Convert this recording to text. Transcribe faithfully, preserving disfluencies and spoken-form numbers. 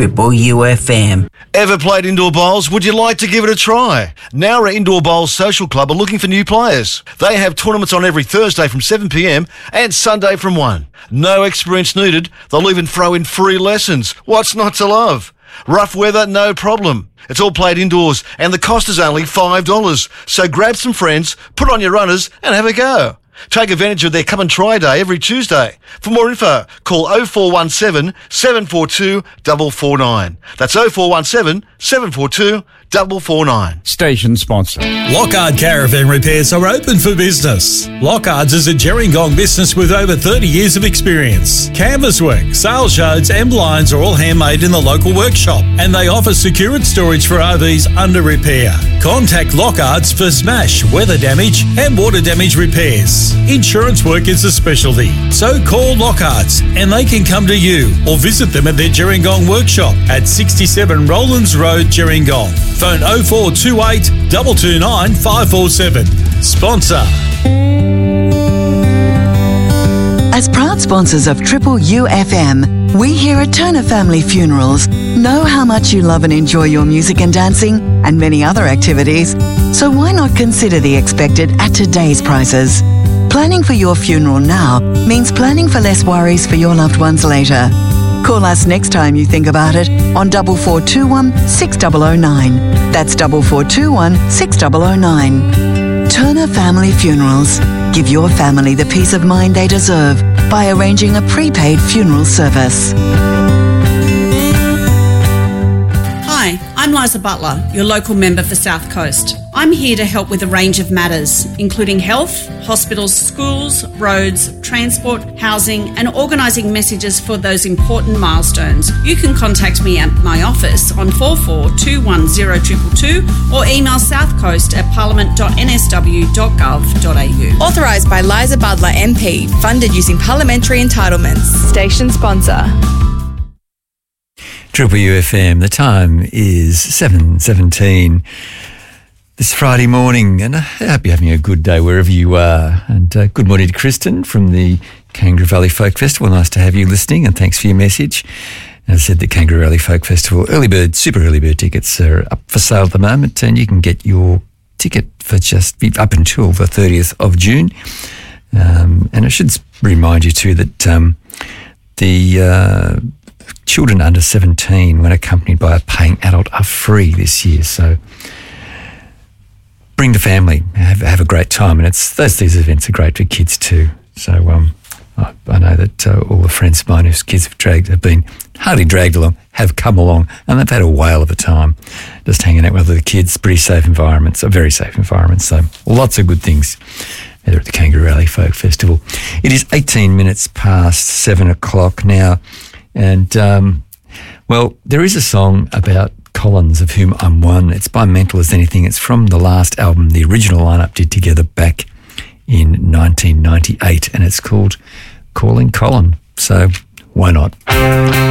Triple U F M. Ever played indoor bowls? Would you like to give it a try? Nowra Indoor Bowls Social Club are looking for new players. They have tournaments on every Thursday from seven p m and Sunday from one. No experience needed. They'll even throw in free lessons. What's not to love? Rough weather, no problem. It's all played indoors and the cost is only five dollars. So grab some friends, put on your runners and have a go. Take advantage of their come and try day every Tuesday. For more info, call oh four one seven, seven four two, four four nine. That's oh four one seven, seven four two, four four nine. Station sponsor. Lockhart Caravan Repairs are open for business. Lockhart's is a Gerringong business with over thirty years of experience. Canvas work, sales yards and blinds are all handmade in the local workshop, and they offer secured storage for R Vs under repair. Contact Lockhart's for smash, weather damage and water damage repairs. Insurance work is a specialty, so call Lockhart's and they can come to you or visit them at their Gerringong workshop at sixty-seven Rowlands Road, Gerringong. Phone oh four two eight, two two nine, five four seven. Sponsor. As proud sponsors of Triple U F M, we here at Turner Family Funerals know how much you love and enjoy your music and dancing and many other activities. So why not consider the expected at today's prices? Planning for your funeral now means planning for less worries for your loved ones later. Call us next time you think about it on four four two one, six zero zero nine. That's four four two one, six zero zero nine. Turner Family Funerals. Give your family the peace of mind they deserve by arranging a prepaid funeral service. Hi, I'm Liza Butler, your local member for South Coast. I'm here to help with a range of matters, including health, hospitals, schools, roads, transport, housing, and organising messages for those important milestones. You can contact me at my office on four four two one zero two two two or email southcoast at parliament dot n s w dot gov dot a u. Authorised by Liza Butler M P, funded using parliamentary entitlements. Station sponsor. Triple U F M, the time is seven seventeen this Friday morning, and I hope you're having a good day wherever you are. And uh, good morning to Kristen from the Kangaroo Valley Folk Festival. Nice to have you listening, and thanks for your message. As I said, the Kangaroo Valley Folk Festival early bird, super early bird tickets are up for sale at the moment, and you can get your ticket for just up until the thirtieth of June. Um, and I should remind you too that um, the uh, children under seventeen, when accompanied by a paying adult, are free this year. So bring the family, have, have a great time. And it's those these events are great for kids too. So um, I, I know that uh, all the friends of mine whose kids have dragged, have been hardly dragged along, have come along, and they've had a whale of a time just hanging out with the kids. Pretty safe environments, a very safe environment. So lots of good things there at the Kangaroo Valley Folk Festival. It is eighteen minutes past seven o'clock now. And, um, well, there is a song about Collins, of whom I'm one. It's by Mental As Anything. It's from the last album the original lineup did together back in nineteen ninety-eight, and it's called Calling Colin. So why not?